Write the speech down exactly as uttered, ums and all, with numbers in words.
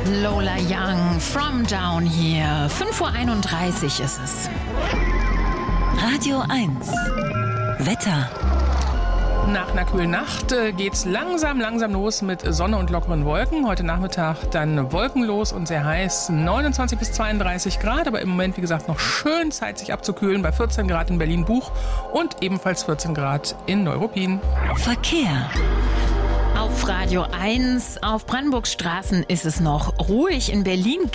Lola Young, From Down Here. fünf Uhr einunddreißig ist es. Radio eins. Wetter. Nach einer kühlen Nacht äh, geht's langsam, langsam los mit Sonne und lockeren Wolken. Heute Nachmittag dann wolkenlos und sehr heiß, neunundzwanzig bis zweiunddreißig Grad. Aber im Moment, wie gesagt, noch schön Zeit, sich abzukühlen bei vierzehn Grad in Berlin-Buch und ebenfalls vierzehn Grad in Neuruppin. Verkehr. Auf Radio eins, auf Brandenburgs Straßen ist es noch ruhig. In Berlin